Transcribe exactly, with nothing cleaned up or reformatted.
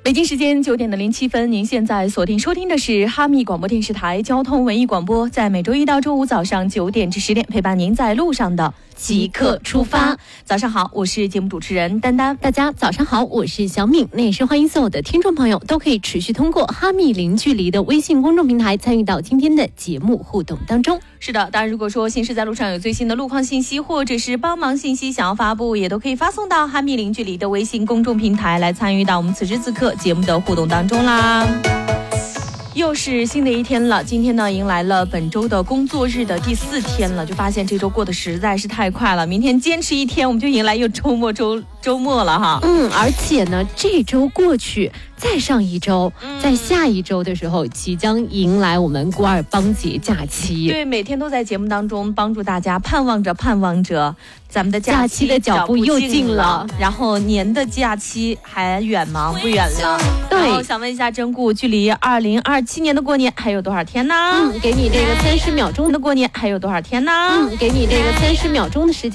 北京时间九点的零七分，您现在锁定收听的是哈密广播电视台交通文艺广播，在每周一到周五早上九点至十点，陪伴您在路上的即刻出发。早上好，我是节目主持人丹丹。 大家早上好，我是小敏。那也是欢迎所有的听众朋友都可以持续通过哈密零距离的微信公众平台参与到今天的节目互动当中。 是的，当然如果说行驶在路上有最新的路况信息或者是帮忙信息想要发布，也都可以发送到哈密零距离的微信公众平台来参与到我们此时此刻节目的互动当中啦。又是新的一天了，今天呢迎来了本周的工作日的第四天了，就发现这周过得实在是太快了，明天坚持一天我们就迎来又周末周周末了哈。 嗯，而且呢这周过去，再上一周、嗯、在下一周的时候即将迎来我们古尔邦节假期。 对，每天都在节目当中帮助大家盼望着盼望着咱们的假期的脚步又近了， 然后年的假期还远吗？不远了。对，然后想问一下真顾，距离二零二七年的过年还有多少天呢？ 嗯，给你这个三十秒钟的过年还有多少天呢？ 嗯，给你这个三十秒钟的时间。